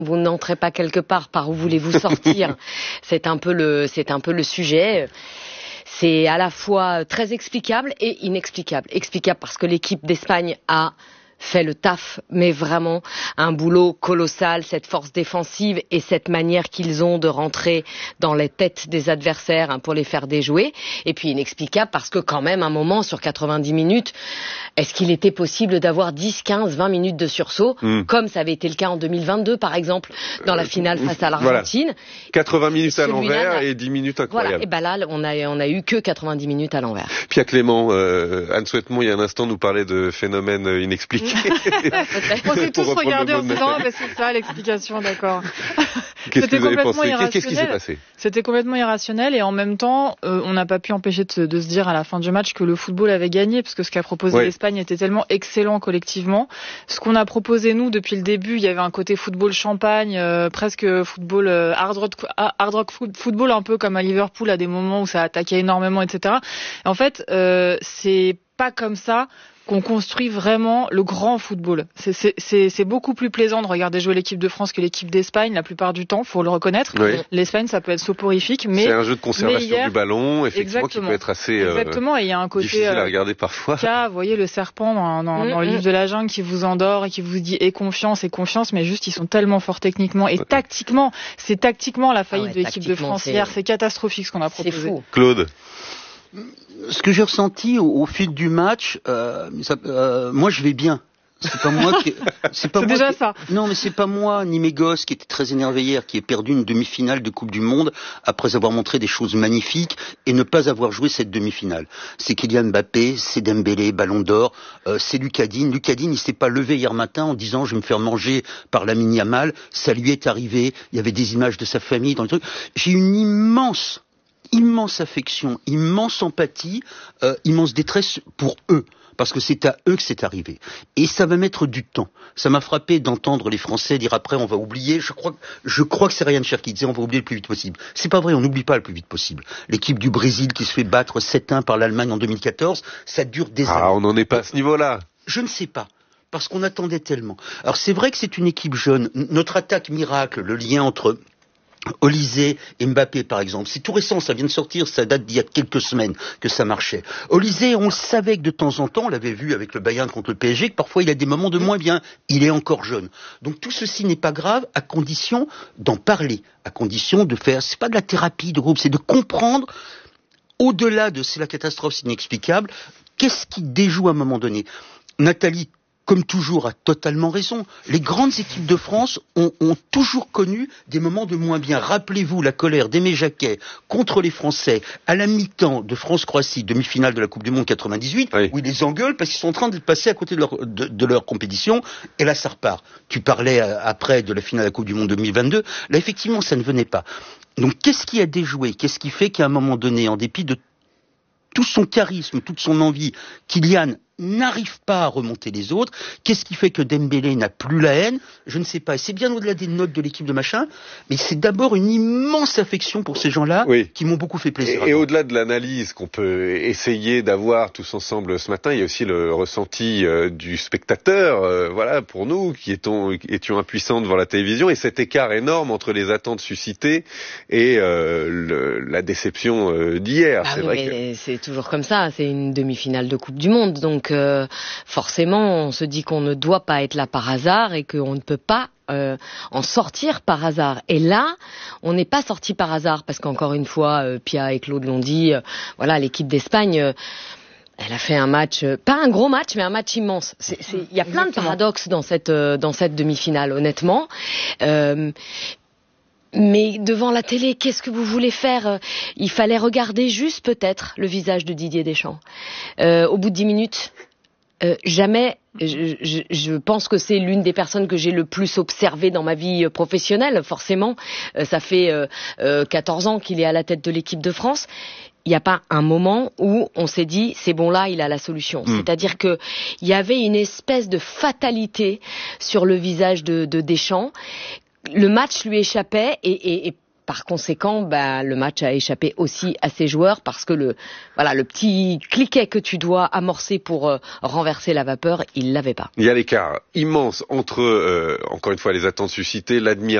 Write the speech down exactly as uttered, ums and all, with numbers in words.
vous n'entrez pas quelque part, par où voulez-vous sortir? C'est un peu le, c'est un peu le sujet. C'est à la fois très explicable et inexplicable. Explicable parce que l'équipe d'Espagne a fait le taf, mais vraiment un boulot colossal, cette force défensive et cette manière qu'ils ont de rentrer dans les têtes des adversaires hein, pour les faire déjouer. Et puis inexplicable parce que quand même, un moment, sur quatre-vingt-dix minutes, est-ce qu'il était possible d'avoir dix, quinze, vingt minutes de sursaut, mmh. comme ça avait été le cas en deux mille vingt-deux, par exemple, dans la finale euh, face à l'Argentine. Voilà. quatre-vingts minutes à l'envers et dix minutes incroyables. Voilà. Et ben là, on a, on a eu que quatre-vingt-dix minutes à l'envers. Pierre Clément, euh, Anne Souhaitemont, il y a un instant, nous parlait de phénomènes inexpliqués. On s'est tous regardés en se disant, ah, ben c'est ça l'explication, d'accord. Qu'est-ce que vous avez pensé? Qu'est-ce qui s'est passé? C'était complètement irrationnel et en même temps, euh, on n'a pas pu empêcher de se, de se dire à la fin du match que le football avait gagné, parce que ce qu'a proposé ouais. l'Espagne était tellement excellent collectivement. Ce qu'on a proposé nous depuis le début, il y avait un côté football champagne, euh, presque football euh, hard rock, hard rock football, un peu comme à Liverpool à des moments où ça attaquait énormément, et cetera. Et en fait, euh, c'est pas comme ça qu'on construit vraiment le grand football. C'est, c'est, c'est, c'est beaucoup plus plaisant de regarder jouer l'équipe de France que l'équipe d'Espagne la plupart du temps, faut le reconnaître. Oui. L'Espagne, ça peut être soporifique, mais c'est un jeu de conservation hier, du ballon, effectivement, exactement. qui peut être assez exactement. Et il y a un côté difficile à regarder parfois. Cas, vous voyez le serpent dans, dans, mmh, dans le livre de la jungle qui vous endort et qui vous dit aie confiance, aie confiance, mais juste ils sont tellement forts techniquement et tactiquement. C'est tactiquement la faillite ah ouais, de l'équipe de France hier. C'est catastrophique ce qu'on a proposé. C'est fou. Claude. Ce que j'ai ressenti au, au fil du match, euh, ça, euh, moi je vais bien. C'est pas moi qui. C'est pas c'est moi déjà qui... ça. Non, mais c'est pas moi ni mes gosses qui étaient très énervés hier, qui est perdu une demi-finale de Coupe du Monde après avoir montré des choses magnifiques et ne pas avoir joué cette demi-finale. C'est Kylian Mbappé, c'est Dembélé, Ballon d'Or, euh, c'est Lucas Digne. Lucas Digne, il s'est pas levé hier matin en disant je vais me faire manger par Lamine Yamal. Ça lui est arrivé. Il y avait des images de sa famille dans le truc. J'ai une immense immense affection, immense empathie, euh, immense détresse pour eux, parce que c'est à eux que c'est arrivé. Et ça va mettre du temps. Ça m'a frappé d'entendre les Français dire après on va oublier. Je crois, je crois que c'est Ryan Cher qui disait on va oublier le plus vite possible. C'est pas vrai, on n'oublie pas le plus vite possible. L'équipe du Brésil qui se fait battre sept un par l'Allemagne en deux mille quatorze, ça dure des années. Ah, on n'en est pas à ce niveau-là. Je ne sais pas. Parce qu'on attendait tellement. Alors c'est vrai que c'est une équipe jeune. Notre attaque miracle, le lien entre Olysée et Mbappé, par exemple. C'est tout récent, ça vient de sortir, ça date d'il y a quelques semaines que ça marchait. Olysée, on le savait que de temps en temps, on l'avait vu avec le Bayern contre le P S G, que parfois il a des moments de moins bien. Il est encore jeune. Donc tout ceci n'est pas grave, à condition d'en parler, à condition de faire, c'est pas de la thérapie de groupe, c'est de comprendre, au-delà de c'est la catastrophe, c'est inexplicable, qu'est-ce qui déjoue à un moment donné. Nathalie, comme toujours, a totalement raison. Les grandes équipes de France ont, ont toujours connu des moments de moins bien. Rappelez-vous la colère d'Aimé Jacquet contre les Français à la mi-temps de France-Croatie, demi-finale de la Coupe du Monde quatre-vingt-dix-huit, oui. où ils les engueulent parce qu'ils sont en train de passer à côté de leur, de, de leur compétition, et là ça repart. Tu parlais après de la finale de la Coupe du Monde deux mille vingt-deux, là effectivement ça ne venait pas. Donc qu'est-ce qui a déjoué? Qu'est-ce qui fait qu'à un moment donné, en dépit de tout son charisme, toute son envie, Kylian n'arrive pas à remonter les autres? Qu'est-ce qui fait que Dembélé n'a plus la haine? Je ne sais pas. Et c'est bien au-delà des notes de l'équipe de machin, mais c'est d'abord une immense affection pour ces gens-là oui. qui m'ont beaucoup fait plaisir. Et, et au-delà de l'analyse qu'on peut essayer d'avoir tous ensemble ce matin, il y a aussi le ressenti euh, du spectateur, euh, voilà, pour nous qui étions, étions impuissants devant la télévision, et cet écart énorme entre les attentes suscitées et euh, le, la déception euh, d'hier. Ah c'est oui, vrai mais que... c'est toujours comme ça. C'est une demi-finale de Coupe du Monde, donc Euh, forcément, on se dit qu'on ne doit pas être là par hasard et qu'on ne peut pas euh, en sortir par hasard. Et là, on n'est pas sorti par hasard parce qu'encore une fois, euh, Pia et Claude l'ont dit, euh, voilà, l'équipe d'Espagne, euh, elle a fait un match, euh, pas un gros match, mais un match immense. Il y a plein de paradoxes dans cette, euh, dans cette demi-finale, honnêtement. Euh, Mais devant la télé, qu'est-ce que vous voulez faire? Il fallait regarder juste peut-être le visage de Didier Deschamps. Euh, au bout de dix minutes, euh, jamais, je, je, je pense que c'est l'une des personnes que j'ai le plus observée dans ma vie professionnelle, forcément. Euh, ça fait euh, euh, quatorze ans qu'il est à la tête de l'équipe de France. Il n'y a pas un moment où on s'est dit c'est bon, là il a la solution. Mmh. C'est-à-dire que il y avait une espèce de fatalité sur le visage de, de Deschamps. Le match lui échappait et, et, et par conséquent, bah, le match a échappé aussi à ses joueurs parce que le, voilà, le petit cliquet que tu dois amorcer pour euh, renverser la vapeur, il l'avait pas. Il y a l'écart immense entre, euh, encore une fois, les attentes suscitées, l'admiration